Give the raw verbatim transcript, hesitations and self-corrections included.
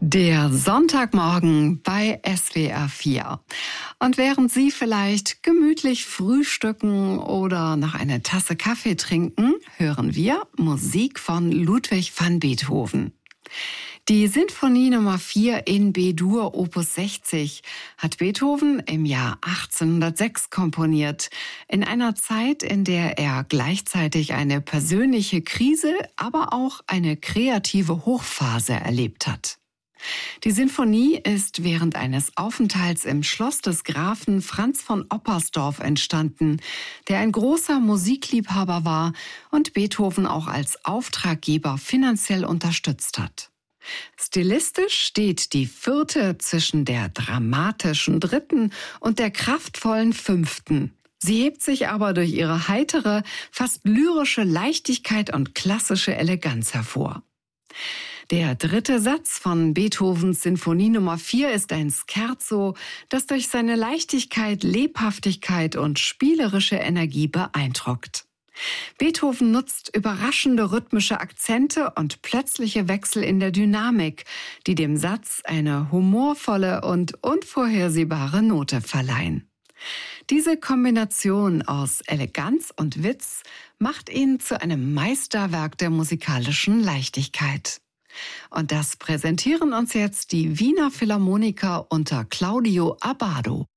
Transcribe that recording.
Der Sonntagmorgen bei S W R vier. Und während Sie vielleicht gemütlich frühstücken oder noch eine Tasse Kaffee trinken, hören wir Musik von Ludwig van Beethoven. Die Sinfonie Nummer vier in B-Dur Opus sechzig hat Beethoven im Jahr achtzehnhundertsechs komponiert, in einer Zeit, in der er gleichzeitig eine persönliche Krise, aber auch eine kreative Hochphase erlebt hat. Die Sinfonie ist während eines Aufenthalts im Schloss des Grafen Franz von Oppersdorff entstanden, der ein großer Musikliebhaber war und Beethoven auch als Auftraggeber finanziell unterstützt hat. Stilistisch steht die vierte zwischen der dramatischen dritten und der kraftvollen fünften. Sie hebt sich aber durch ihre heitere, fast lyrische Leichtigkeit und klassische Eleganz hervor. Der dritte Satz von Beethovens Sinfonie Nummer vier ist ein Scherzo, das durch seine Leichtigkeit, Lebhaftigkeit und spielerische Energie beeindruckt. Beethoven nutzt überraschende rhythmische Akzente und plötzliche Wechsel in der Dynamik, die dem Satz eine humorvolle und unvorhersehbare Note verleihen. Diese Kombination aus Eleganz und Witz macht ihn zu einem Meisterwerk der musikalischen Leichtigkeit. Und das präsentieren uns jetzt die Wiener Philharmoniker unter Claudio Abbado.